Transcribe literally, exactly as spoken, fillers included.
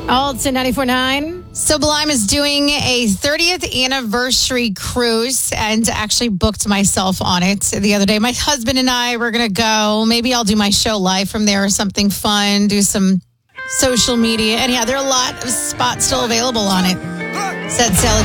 Oh, it's in ninety-four point nine. Sublime is doing a thirtieth anniversary cruise and actually booked myself on it the other day. My husband and I were going to go. Maybe I'll do my show live from there or something fun, do some social media. And yeah, there are a lot of spots still available on it. Set sail